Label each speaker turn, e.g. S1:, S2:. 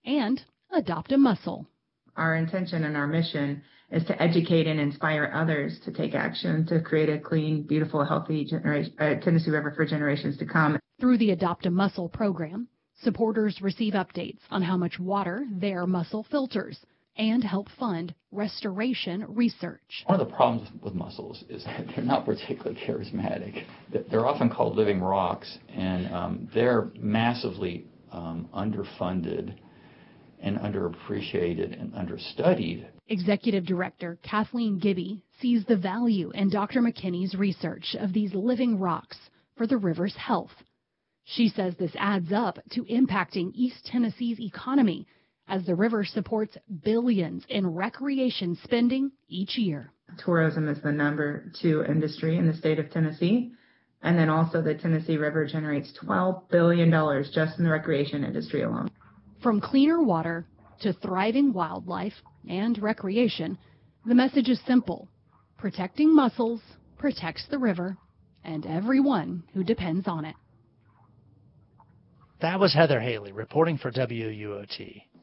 S1: and adopt a mussel.
S2: Our intention and our mission is to educate and inspire others to take action to create a clean, beautiful, healthy Tennessee River for generations to come.
S1: Through the Adopt a Mussel program, supporters receive updates on how much water their mussel filters and help fund restoration research.
S3: One of the problems with mussels is that they're not particularly charismatic. They're often called living rocks, and they're massively underfunded and underappreciated and understudied.
S1: Executive Director Kathleen Gibby sees the value in Dr. McKinney's research of these living rocks for the river's health. She says this adds up to impacting East Tennessee's economy as the river supports billions in recreation spending each year.
S2: Tourism is the number 2 industry in the state of Tennessee. And then also the Tennessee River generates $12 billion just in the recreation industry alone.
S1: From cleaner water to thriving wildlife and recreation, the message is simple. Protecting mussels protects the river and everyone who depends on it.
S4: That was Heather Haley reporting for WUOT.